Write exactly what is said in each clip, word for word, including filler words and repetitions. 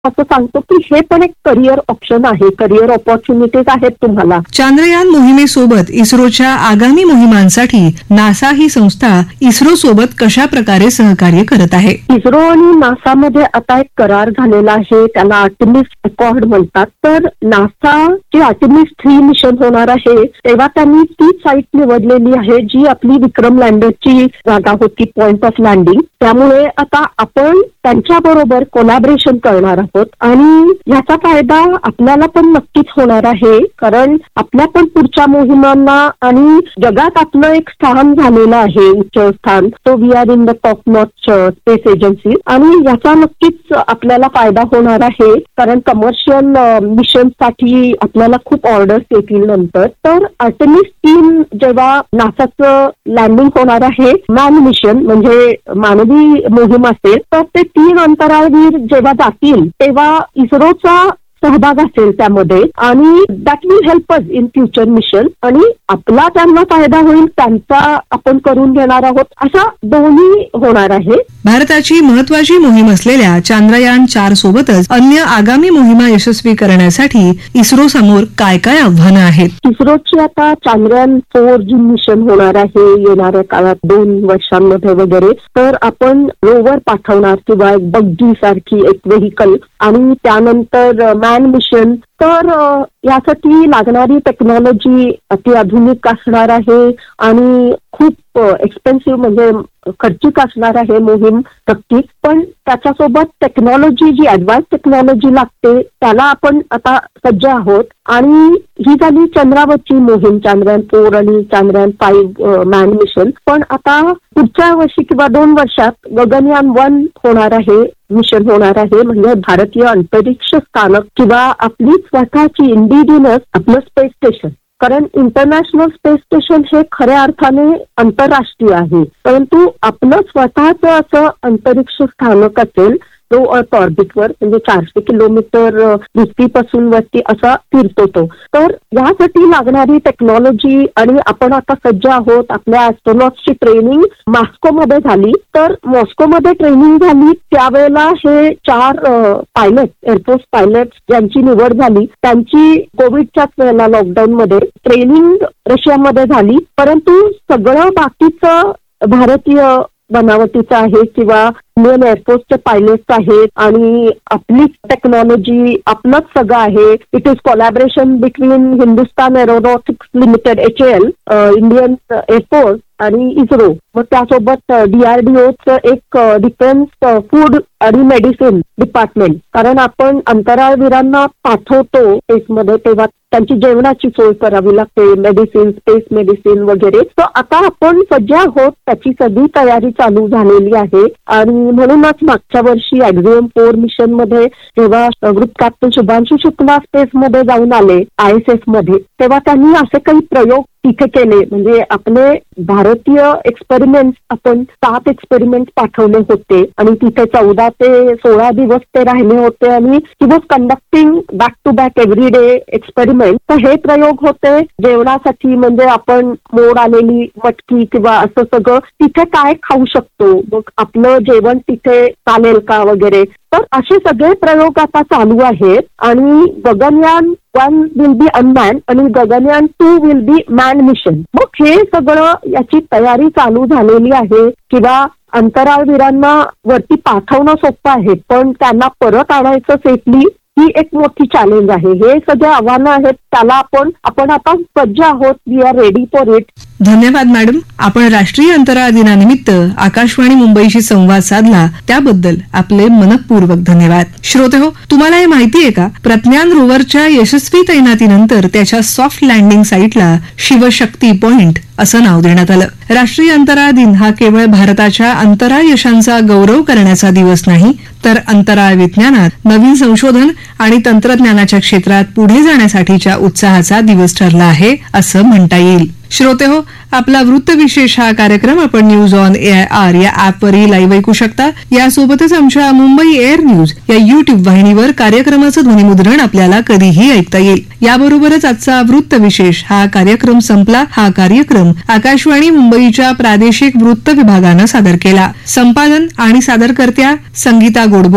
असं सांगतो की हे पण एक करिअर ऑप्शन आहे, करिअर ऑपॉर्च्युनिटीज आहेत तुम्हाला. चांद्रयान मोहिमेसोबत इस्रोच्या आगामी मोहिमांसाठी नासा ही संस्था इस्रो सोबत कशा प्रकारे सहकार्य करत आहे? इस्रो आणि नासामध्ये आता एक करार झालेला आहे, त्याला आर्टेमिस अकॉर्ड म्हणतात. तर नासा जे आर्टेमिस थ्री मिशन होणार आहे तेव्हा त्यांनी ती साईट निवडलेली आहे जी आपली विक्रम लँडरची जागा होती, पॉइंट ऑफ लँडिंग. त्यामुळे आता आपण त्यांच्या बरोबर कोलॅबरेशन करणार आहोत आणि याचा फायदा आपल्याला पण नक्कीच होणार आहे, कारण आपल्या पण पुढच्या मोहिमांना आणि जगात आपलं एक स्थान झालेलं आहे, उच्च स्थान. So we are in the top notch space agency आणि याचा नक्कीच आपल्याला फायदा होणार आहे, कारण कमर्शियल मिशन साठी आपल्याला खूप ऑर्डर्स येतील नंतर. तर आर्टेमिस तीन जेव्हा नासाचं लँडिंग होणार आहे, मॅन मिशन म्हणजे मानवी मोहीम असेल, तर ते तीन अंतराळवीर जेव्हा जातील तेव्हा इस्रोचा सहभाग असेल त्यामध्ये आणि that will help us in future mission आणि आपला त्यांना फायदा होईल, त्यांचा आपण करून घेणार आहोत, अशा दोन्ही होणार आहे. भारताची महत्वाची मोहीम असलेल्या चांद्रयान चार सोबतच अन्य आगामी मोहिमा यशस्वी करण्यासाठी इस्रो समोर काय काय आव्हानं आहेत? इस्रोची आता चांद्रयान फोर जी मिशन होणार आहे येणाऱ्या काळात दोन वर्षांमध्ये वगैरे, तर आपण रोवर पाठवणार किंवा एक बग्गी सारखी एक व्हेकल आणि त्यानंतर मॅन मिशन. तर यासाठी लागणारी टेक्नॉलॉजी अतिआधुनिक असणार आहे आणि खूप एक्सपेन्सिव्ह म्हणजे खर्चिक असणार आहे मोहीम नक्कीच, पण त्याच्यासोबत टेक्नॉलॉजी जी ऍडव्हान्स टेक्नॉलॉजी लागते त्याला आपण आता सज्ज आहोत. आणि ही झाली चंद्रावरची मोहीम, चांद्रयान फोर आणि चांद्रयान फाईव्ह मॅन मिशन. पण आता पुढच्या वर्षी किंवा दोन वर्षात गगनयान वन होणार आहे, मिशन होणार आहे, म्हणजे भारतीय अंतरिक्ष स्थानक किंवा आपली स्वतःची इंडिजिनस आपलं स्पेस स्टेशन. कारण इंटरनॅशनल स्पेस स्टेशन हे खऱ्या अर्थाने आंतरराष्ट्रीय आहे, परंतु आपलं स्वतःच असं अंतरिक्ष स्थानक असेल तो अर्थ ऑर्बिटवर, म्हणजे चारशे किलोमीटर पृथ्वीपासून वरती असा फिरतो तो. तर यासाठी लागणारी टेक्नॉलॉजी आणि आपण आता सज्ज आहोत. आपल्या ॲस्ट्रॉनॉट्सची ट्रेनिंग मॉस्कोमध्ये झाली, तर मॉस्कोमध्ये ट्रेनिंग झाली त्यावेळेला हे चार पायलट एअरफोर्स पायलट ज्यांची निवड झाली त्यांची कोविडच्याच वेळेला लॉकडाऊन मध्ये ट्रेनिंग रशियामध्ये झाली, परंतु सगळं बाकीचं भारतीय बनावटीचं आहे किंवा इंडियन एअरफोर्सचे पायलट्स आहेत आणि आपलीच टेक्नॉलॉजी आपलंच सगळं आहे. It is collaboration between Hindustan aeronautics limited H L, Indian air force आणि इस्रो. मग त्यासोबत डीआरडीओचं एक डिफेन्स फूड आणि मेडिसिन डिपार्टमेंट, कारण आपण अंतराळवीरांना पाठवतो स्पेसमध्ये तेव्हा त्यांची जेवणाची सोय करावी लागते, मेडिसिन, स्पेस मेडिसिन वगैरे. तर आता आपण सज्ज आहोत, त्याची सगळी तयारी चालू झालेली आहे आणि म्हणूनच मागच्या वर्षी ॲक्झियम फोर मिशन मध्ये जेव्हा group captain Shubhanshu Shukla space मध्ये जाऊन आले आय एस एस मध्ये, तेव्हा त्यांनी असे काही प्रयोग तिथे केले. म्हणजे आपले भारतीय एक्सपेरिमेंट आपण सात एक्सपेरिमेंट पाठवले होते आणि तिथे चौदा ते सोळा दिवस ते राहिले होते आणि he was conducting back to back every day experiment. तर हे प्रयोग होते जेवणासाठी, म्हणजे आपण मोड आलेली मटकी किंवा असं सगळं तिथे काय खाऊ शकतो, मग आपलं जेवण तिथे चालेल का वगैरे. तर असे सगळे प्रयोग आता चालू आहेत आणि गगनयान वन विल बी अनमॅन आणि Gaganyaan two will be man mission. मग हे सगळं याची तयारी चालू झालेली आहे किंवा अंतराळवीरांना वरती पाठवणं सोपं आहे, पण त्यांना परत आणायचं सेफली ही एक मोठी चॅलेंज आहे. हे सगळे आव्हानं आहेत, त्याला आपण आपण आता सज्ज आहोत. We R ready for it. धन्यवाद मॅडम, आपण राष्ट्रीय अंतराळ दिनानिमित्त आकाशवाणी मुंबईशी संवाद साधला त्याबद्दल आपले मनपूर्वक धन्यवाद. श्रोतेहो, तुम्हाला हे माहिती आहे का, प्रज्ञान रोवरच्या यशस्वी तैनातीनंतर त्याच्या सॉफ्ट लँडिंग साईटला शिवशक्ती पॉइंट असं नाव देण्यात आलं. राष्ट्रीय अंतराळ दिन हा केवळ भारताच्या अंतराळ यशांचा गौरव करण्याचा दिवस नाही, तर अंतराळ विज्ञानात नवीन संशोधन आणि तंत्रज्ञानाच्या क्षेत्रात पुढे जाण्यासाठीच्या उत्साहाचा दिवस ठरला आहे असं म्हणता येईल. श्रोतेहो, आपला वृत्तविशेष हा कार्यक्रम आपण news on A I R या ऍपवरही लाईव्ह ऐकू शकता. यासोबतच आमच्या मुंबई एअर न्यूज या युट्यूब वाहिनीवर कार्यक्रमाचं ध्वनिमुद्रण आपल्याला कधीही ऐकता येईल. याबरोबरच आजचा वृत्तविशेष हा कार्यक्रम संपला. हा कार्यक्रम आकाशवाणी मुंबईच्या प्रादेशिक वृत्त विभागानं सादर केला. संपादन आणि सादरकर्त्या संगीता गोडबोले,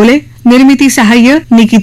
निर्मिती सहाय्य निकिता